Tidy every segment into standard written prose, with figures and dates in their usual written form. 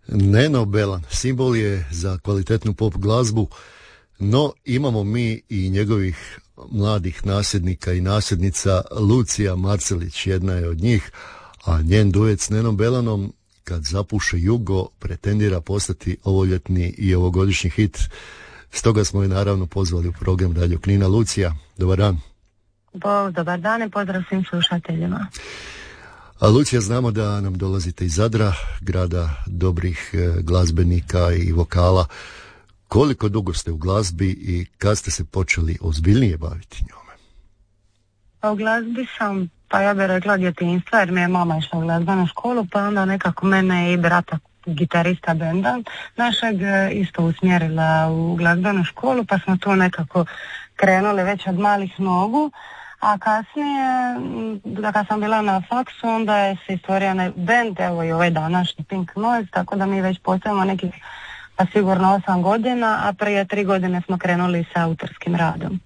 Neno Belan simbol je za kvalitetnu pop glazbu, no imamo mi i njegovih mladih nasljednika i nasljednica. Lucija Marcelić jedna je od njih, a njen duet s Nenom Belanom Kad zapuše jugo pretendira postati ovoljetni i ovogodišnji hit. Stoga smo je naravno pozvali u program Radio Knina. Lucija, dobar dan. Dobar dan i pozdrav svim slušateljima. A Lucija, znamo da nam dolazite iz Zadra, grada dobrih glazbenika i vokala. Koliko dugo ste u glazbi i kad ste se počeli ozbiljnije baviti njome? Pa u glazbi sam, pa ja bih rekla djetinjstva, jer mi je mama išla u glazbenu školu, pa onda nekako mene i brata gitarista benda našeg isto usmjerila u glazbenu školu, pa smo tu nekako krenuli već od malih nogu. A kasnije, kad sam bila na faksu, onda je se stvorio bend, evo i ovaj današnji Pink Noise, tako da mi već postojimo nekih, pa sigurno 8 godina, a prije 3 godine smo krenuli sa autorskim radom.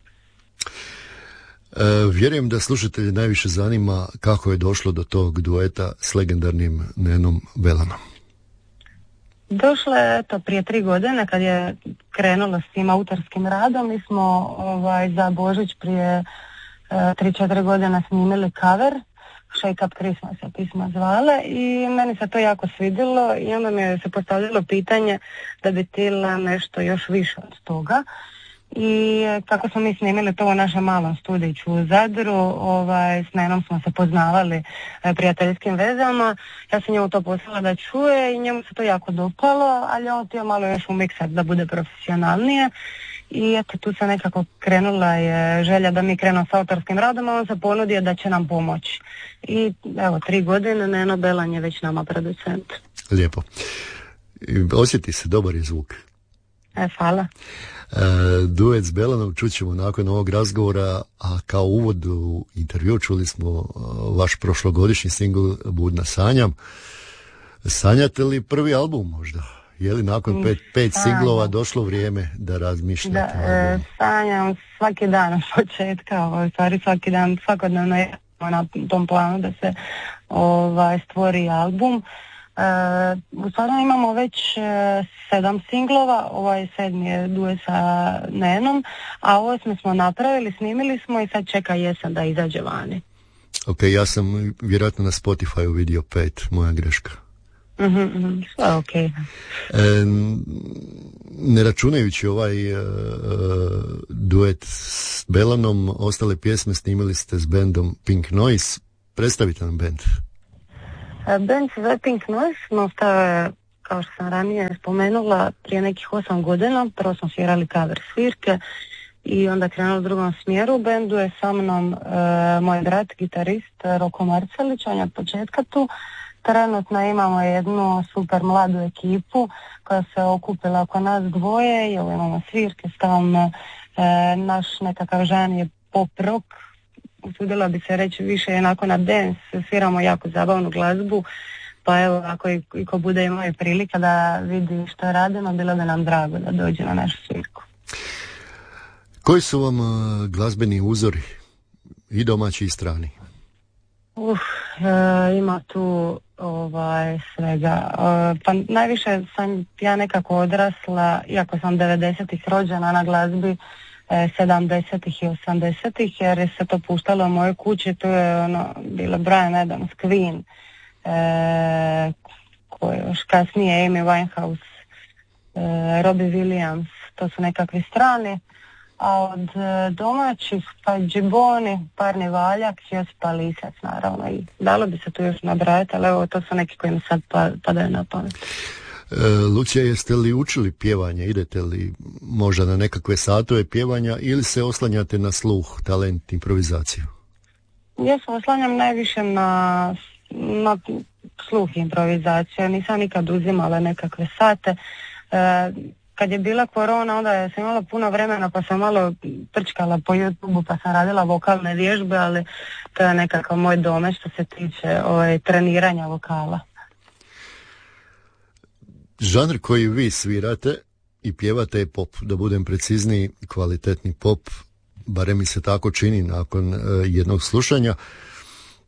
Vjerujem da slušatelje najviše zanima kako je došlo do tog dueta s legendarnim Nenom Belanom. Došlo je prije 3 godine kad je krenulo s tim autorskim radom. Mi smo za Božić prije 3-4 godine snimili cover, Shake Up Christmas je pisma zvale, i meni se to jako svidjelo i onda mi se postavljalo pitanje da bi htjela nešto još više od toga. I kako smo mi snimili to u našem malom studiću u Zadru, s Nenom smo se poznavali prijateljskim vezama. Ja sam njemu to poslala da čuje i njemu se to jako dopalo, ali on htio malo još umiksati da bude profesionalnije. I eto, tu se nekako krenula je želja da mi krenemo s autorskim radom, a on se ponudio da će nam pomoći. I evo, 3 godine Neno Belan je već nama producent. Lijepo. Osjeti se, dobar je zvuk. Hvala. Duet s Belanom čućemo nakon ovog razgovora, a kao uvod u intervju čuli smo vaš prošlogodišnji singl Budna sanjam. Sanjate li prvi album možda? Je li nakon pet singlova došlo vrijeme da razmišljate? Sanjam svaki dan od početka, u stvari svaki dan, svakodnevno je na tom planu da se stvori album. U stvari imamo već 7 singlova, ovaj 7 je duet sa Nenom, a 8 smo napravili, snimili smo i sad čeka jesen da izađe vani. Ok, ja sam vjerojatno na Spotify vidio 5, moja greška. Sve ok. Ne računajući ovaj duet s Belanom, ostale pjesme snimili ste s bendom Pink Noise. Predstavite nam bend. Band se zove Pink Noise, nastao je, kao što sam ranije spomenula, prije nekih 8 godina. Prvo smo svirali cover svirke i onda krenuli u drugom smjeru. U bendu je sa mnom moj brat, gitarist Roko Marcelić, on je od početka tu. Trenutno imamo jednu super mladu ekipu koja se okupila oko nas dvoje i imamo svirke stalno. Naš nekakav žan je pop rock, usudila bi se reći više onako na dance, sviramo jako zabavnu glazbu, pa evo ako i ko bude imao i prilika da vidi što radimo, bilo bi nam drago da dođe na našu svirku. Koji su vam glazbeni uzori, i domaći i strani? Ima tu svega. Pa najviše sam ja nekako odrasla, iako sam 90-ih rođena na glazbi 70-ih i 80-ih, jer je se to puštalo u mojoj kući. Tu je bilo Bryan Adams, Queen, koje još kasnije Amy Winehouse, Robbie Williams, to su nekakvi strani. A od domaćih pa Džiboni, Parni Valjak, Josipa Lisac naravno, i dalo bi se tu još nabrajati, ali evo to su neki koji mi sad padaju na pamet. Lucija, jeste li učili pjevanje? Idete li možda na nekakve satove pjevanja ili se oslanjate na sluh, talent, improvizaciju? Ja se oslanjam najviše na sluh improvizaciju. Nisam nikad uzimala nekakve sate. Kad je bila korona, onda sam imala puno vremena pa sam malo trčkala po YouTubeu pa sam radila vokalne vježbe, ali to je nekakav moj domet što se tiče treniranja vokala. Žanr koji vi svirate i pjevate je pop, da budem precizniji, kvalitetni pop, barem mi se tako čini nakon jednog slušanja.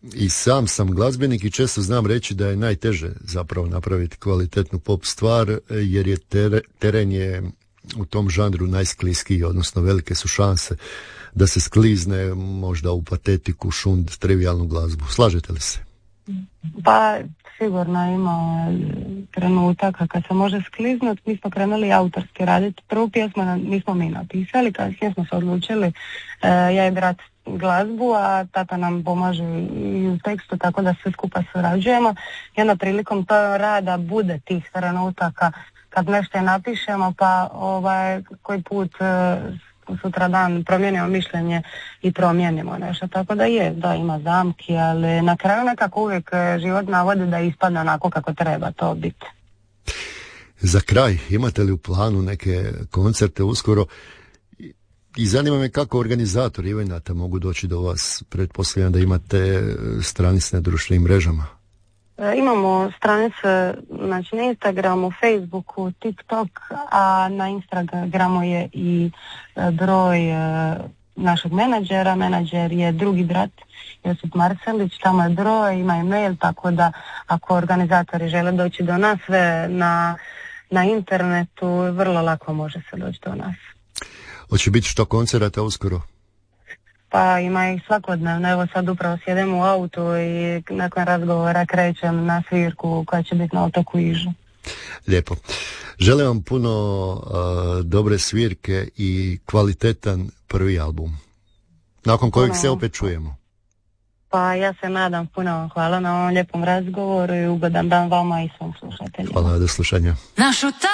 i sam sam glazbenik i često znam reći da je najteže zapravo napraviti kvalitetnu pop stvar, jer je teren je u tom žanru najskliskiji, odnosno velike su šanse da se sklizne možda u patetiku, šund, trivijalnu glazbu. Slažete li se? Pa sigurno ima trenutaka kad se može skliznuti. Mi smo krenuli autorski raditi. Prvu pjesmu nismo mi napisali, kasnije smo se odlučili ja i brat glazbu, a tata nam pomaže i u tekstu, tako da sve skupa surađujemo. I onda prilikom to rada bude tih trenutaka kad nešto napišemo, pa koji put sutra dan promijenimo mišljenje i promijenimo nešto, tako da ima zamki, ali na kraju nekako uvijek život navodi da ispadne onako kako treba to biti. Za kraj, imate li u planu neke koncerte uskoro? I zanima me kako organizatori evenata mogu doći do vas. Pretpostavljam da imate stranice na društvenim mrežama. Imamo stranice, znači na Instagramu, Facebooku, TikTok, a na Instagramu je i broj našeg menadžera. Menadžer je drugi brat, Josip Marcelić, tamo je broj, ima e-mail, tako da ako organizatori žele doći do nas, sve na internetu, vrlo lako može se doći do nas. Hoće biti što koncerata uskoro? Pa ima ih svakodnevno, evo sad upravo sjedem u autu i nakon razgovora krećem na svirku koja će biti na otoku Ižu. Lijepo. Želim vam puno dobre svirke i kvalitetan prvi album, nakon kojeg se opet čujemo. Pa ja se nadam, puno vam hvala na ovom lijepom razgovoru i ugodan dan vama i svom slušateljima. Hvala, do slušanja.